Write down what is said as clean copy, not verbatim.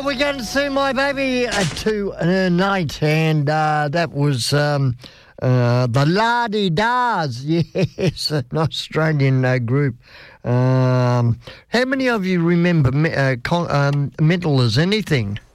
we're going to see my baby tonight, and that was the La-Di-Dahs. Yes, an Australian group. How many of you remember Mental as Anything?